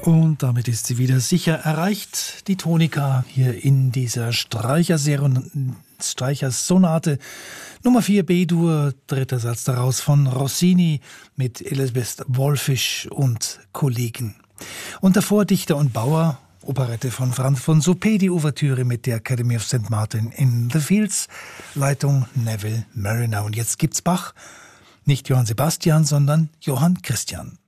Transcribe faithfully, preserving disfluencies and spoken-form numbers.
Und damit ist sie wieder sicher erreicht, die Tonika hier in dieser Streicherserie, Streichersonate Nummer vier B-Dur, dritter Satz daraus von Rossini mit Elisabeth Wallfisch und Kollegen. Und davor Dichter und Bauer, Operette von Franz von Suppé, die Ouvertüre mit der Academy of Saint Martin in the Fields, Leitung Neville Marriner. Und jetzt gibt's Bach, nicht Johann Sebastian, sondern Johann Christian.